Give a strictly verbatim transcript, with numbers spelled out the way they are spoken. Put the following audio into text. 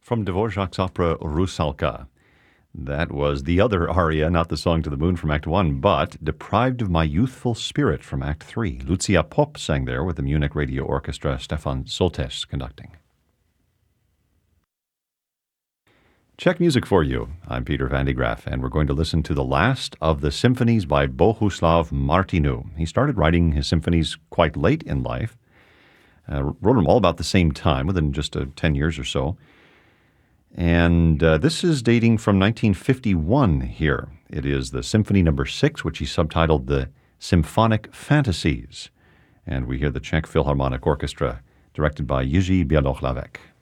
from Dvorak's opera Rusalka. That was the other aria, not the Song to the Moon from Act One, but Deprived of My Youthful Spirit from Act Three. Lucia Popp sang there with the Munich Radio Orchestra, Stefan Soltes conducting. Czech music for you. I'm Peter Van de Graaff, and we're going to listen to the last of the symphonies by Bohuslav Martinu. He started writing his symphonies quite late in life, uh, wrote them all about the same time, within just uh, ten years or so. And uh, this is dating from nineteen fifty-one here. It is the Symphony Number Six, which he subtitled the Symphonic Fantasies. And we hear the Czech Philharmonic Orchestra, directed by Jiří Bělohlavek.